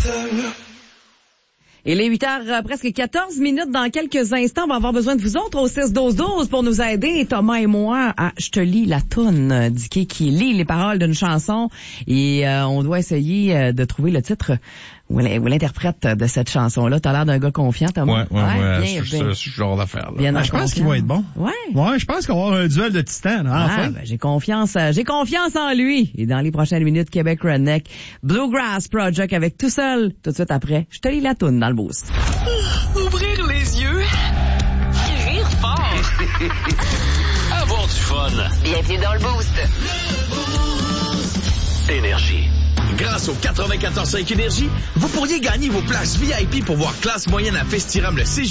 Il est 8h, presque 14 minutes. Dans quelques instants, on va avoir besoin de vous autres au 6-12-12 pour nous aider. Thomas et moi, je te lis la toune d'Ikey qui lit les paroles d'une chanson. Et on doit essayer de trouver le titre ou l'interprète de cette chanson-là. T'as l'air d'un gars confiant, Thomas. Ouais. C'est ce genre d'affaire. Je pense qu'il va être bon. Ouais, je pense qu'on va avoir un duel de titans, enfin. J'ai confiance en lui. Et dans les prochaines minutes, Québec Redneck, Bluegrass Project avec Tout Seul. Tout de suite après, je te lis la toune dans le boost. Ouvrir les yeux et rire fort. Avoir du fun. Bienvenue dans le boost. Énergie. Grâce au 94.5 Énergie, vous pourriez gagner vos places VIP pour voir classe moyenne à Festiram le 6